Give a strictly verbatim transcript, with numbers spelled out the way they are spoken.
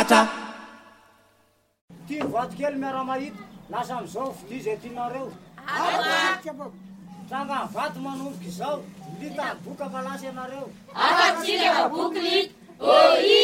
fantatra. Tia vatokely miara-mahita lasa am'izao fidi zay tianareo. Tranga ny vato manomboka izao lita boka fa lasa ianareo. Afatsika boky lita.